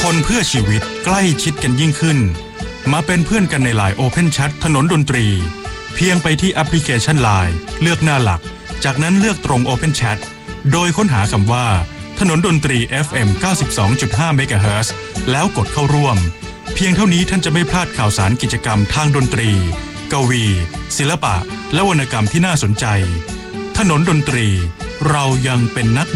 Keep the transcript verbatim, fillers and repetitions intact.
คนเพื่อชีวิตใกล้ชิดกันยิ่งขึ้นมาเป็นเพื่อนกันใน ไลน์ Open Chat ถนนดนตรีเพียงไปที่แอปพลิเคชัน ไลน์ เลือกหน้าหลักจากนั้นเลือกตรง Open Chat โดยค้นหาคำว่าถนนดนตรี เอฟ เอ็ม เก้าสิบสองจุดห้า เมกะเฮิรตซ์แล้วกดเข้าร่วมเพียงเท่านี้ท่านจะไม่พลาดข่าวสารกิจกรรมทางดนตรีกวีศิลปะและวรรณกรรมที่น่าสนใจถนนดนตรีเรายังเป็นนัก